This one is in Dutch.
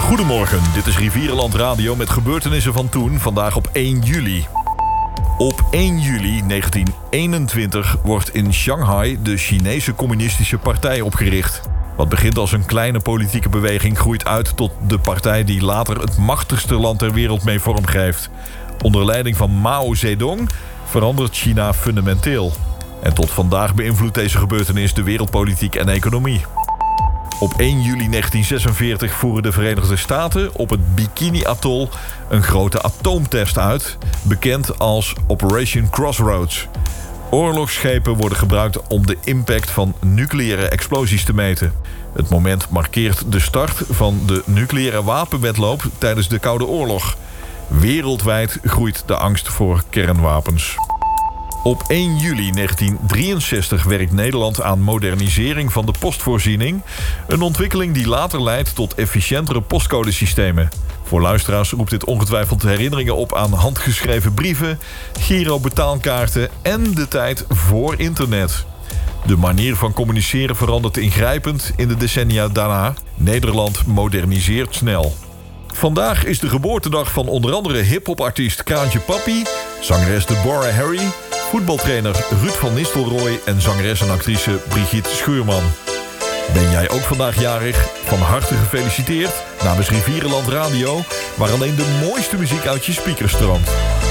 Goedemorgen, dit is Rivierenland Radio met gebeurtenissen van toen, vandaag op 1 juli. Op 1 juli 1921 wordt in Shanghai de Chinese Communistische Partij opgericht. Wat begint als een kleine politieke beweging groeit uit tot de partij die later het machtigste land ter wereld mee vormgeeft. Onder leiding van Mao Zedong verandert China fundamenteel. En tot vandaag beïnvloedt deze gebeurtenis de wereldpolitiek en economie. Op 1 juli 1946 voeren de Verenigde Staten op het Bikini-atol een grote atoomtest uit, bekend als Operation Crossroads. Oorlogsschepen worden gebruikt om de impact van nucleaire explosies te meten. Het moment markeert de start van de nucleaire wapenwedloop tijdens de Koude Oorlog. Wereldwijd groeit de angst voor kernwapens. Op 1 juli 1963 werkt Nederland aan modernisering van de postvoorziening. Een ontwikkeling die later leidt tot efficiëntere postcodesystemen. Voor luisteraars roept dit ongetwijfeld herinneringen op aan handgeschreven brieven, girobetaalkaarten en de tijd voor internet. De manier van communiceren verandert ingrijpend in de decennia daarna. Nederland moderniseert snel. Vandaag is de geboortedag van onder andere hiphopartiest Kraantje Papi, zangeres Deborah Harry, voetbaltrainer Ruud van Nistelrooy en zangeres en actrice Brigitte Schuurman. Ben jij ook vandaag jarig? Van harte gefeliciteerd namens Rivierenland Radio, waar alleen de mooiste muziek uit je speakers stroomt.